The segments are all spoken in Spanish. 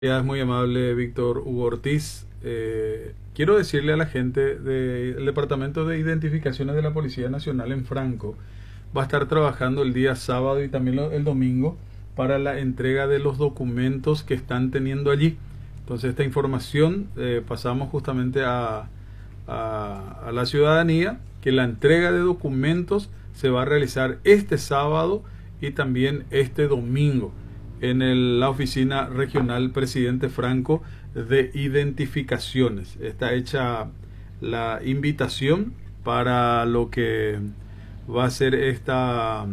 Es muy amable, Víctor Hugo Ortiz. Quiero decirle a la gente del Departamento de Identificaciones de la Policía Nacional en Franco, va a estar trabajando el día sábado y también el domingo para la entrega de los documentos que están teniendo allí. Entonces esta información pasamos justamente a la ciudadanía, que la entrega de documentos se va a realizar este sábado y también este domingo en la oficina regional Presidente Franco de identificaciones. Está hecha la invitación para lo que va a ser esta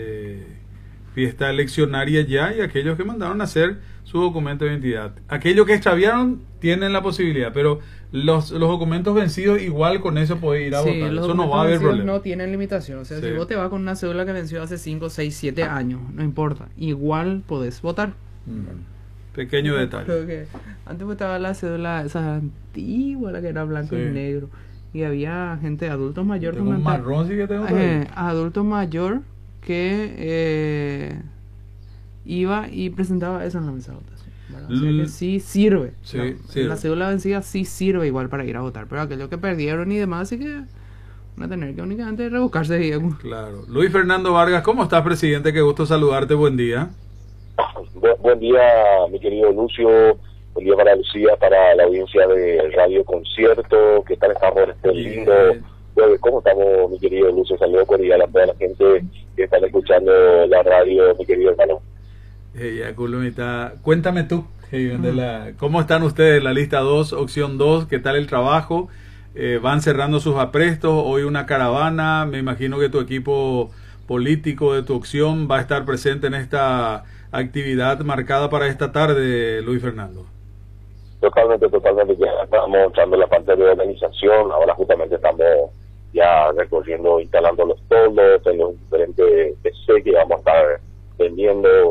fiesta eleccionaria ya, y aquellos que mandaron a hacer su documento de identidad. Aquellos que extraviaron tienen la posibilidad, pero los documentos vencidos igual con eso puede ir a Sí, votar. los Eso no documentos va a haber vencidos problema. no tienen limitación. O sea, Sí. si vos te vas con una cédula que venció hace 5, 6, 7 años, no importa. Igual podés votar. Pequeño Yo detalle. creo que antes pues estaba la cédula esa antigua, la que era blanco Sí. y negro. Y había gente, adultos mayores. Tengo un marrón, sí que tengo todavía. Adulto mayor que iba y presentaba eso en la mesa de votación, ¿verdad? O sea que sí sirve. Sí, La sirve. cédula vencida sí sirve igual para ir a votar. Pero aquellos que perdieron y demás, sí que van a tener que únicamente rebuscarse, Diego. Claro. Luis Fernando Vargas, ¿cómo estás, presidente? Qué gusto saludarte, buen día. Buen día, mi querido Lucio. Buen día para Lucía, para la audiencia del Radio Concierto. ¿Qué tal estamos en este lindo jueves? ¿Cómo estamos, mi querido Lucio? Saludos cordial a toda la gente que está escuchando la radio, mi querido hermano. Cuéntame tú, ¿cómo están ustedes? La lista 2, opción 2, ¿qué tal el trabajo? Van cerrando sus aprestos, hoy una caravana, me imagino que tu equipo político de tu opción va a estar presente en esta actividad marcada para esta tarde, Luis Fernando. Totalmente, ya estamos entrando en la parte de organización, ahora justamente estamos ya recorriendo, instalando los toldos en los diferentes PC que vamos a estar vendiendo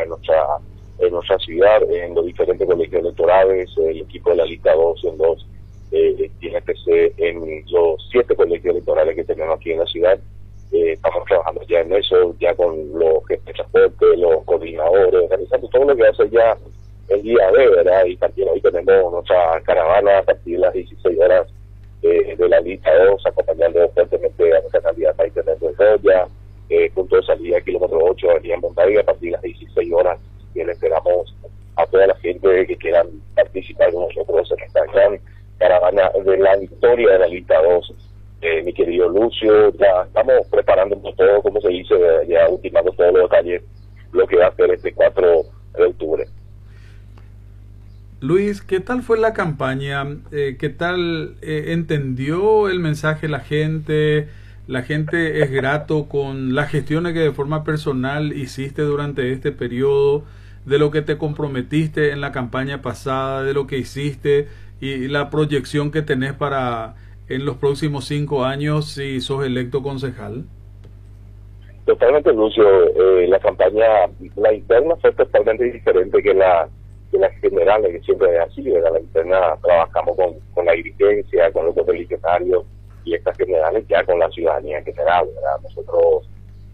en nuestra ciudad, en los diferentes colegios electorales. El equipo de la lista 2 en 2 tiene PC en los 7 colegios electorales que tenemos aquí en la ciudad. Estamos trabajando ya en eso, ya con los jefes de transporte, los coordinadores, organizando todo lo que hace ya el día de, ¿verdad? Y también hoy tenemos nuestra caravana a partir de las 16 horas de la lista 2, acompañando fuertemente a nuestra candidata a Internet de Roya, punto de salida kilómetro 8, avenida Montaña, a partir de las 16 horas. Y le esperamos a toda la gente que quieran participar con nosotros en esta gran caravana de la victoria de la lista 2. Mi querido Lucio, ya estamos preparando todo, como se dice, ya ultimando todos los detalles, lo que va a ser este 4 de octubre. Luis, ¿qué tal fue la campaña? ¿Qué tal entendió el mensaje la gente? ¿La gente es grato con las gestiones que de forma personal hiciste durante este periodo, de lo que te comprometiste en la campaña pasada, de lo que hiciste y la proyección que tenés para en los próximos 5 años si sos electo concejal? Totalmente, Lucio. La campaña, la interna fue totalmente diferente que las generales, que siempre es así, ¿verdad? La interna trabajamos con la dirigencia, con los legionarios, y estas generales ya con la ciudadanía en general, ¿verdad? Nosotros,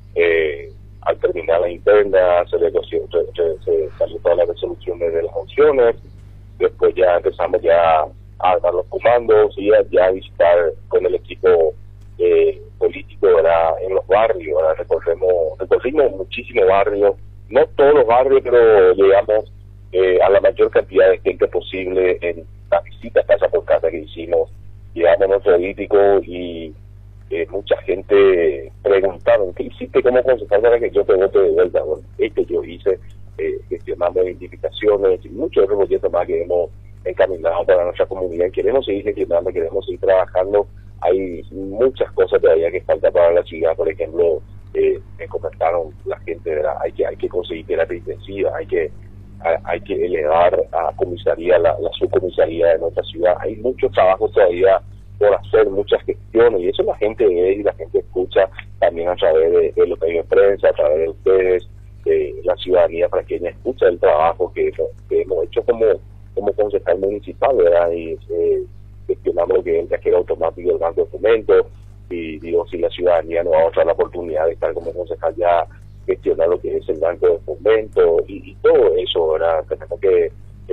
al terminar la interna, se salió todas las resoluciones de las mociones, después ya empezamos ya a dar los comandos y ya a visitar con el equipo político, ¿verdad? En los barrios, ¿verdad? Recorrimos muchísimos barrios, no todos los barrios, pero llegamos a la mayor cantidad de gente posible en la visita casa por casa que hicimos. Llegamos nuestro político y mucha gente preguntaron, ¿qué hiciste como concejal para que yo te vote de vuelta? Bueno, yo hice gestionando identificaciones y muchos otros proyectos más que hemos encaminado para nuestra comunidad. Queremos seguir gestionando, queremos seguir trabajando. Hay muchas cosas todavía que faltan para la ciudad. Por ejemplo, me comentaron la gente, ¿verdad? Hay que conseguir terapia intensiva, hay que elevar a comisaría la subcomisaría de nuestra ciudad. Hay mucho trabajo todavía por hacer, muchas gestiones, y eso la gente ve y la gente escucha también a través de los medios de prensa, a través de ustedes, de la ciudadanía francqueña escucha el trabajo que hemos hecho como concejal municipal, ¿verdad? Y gestionamos lo que es el cajero automático del banco de fomento, y digo, si la ciudadanía nos va a dar la oportunidad de estar como concejal ya gestionar lo que es el banco de fomento y todo eso, ¿verdad? Tenemos que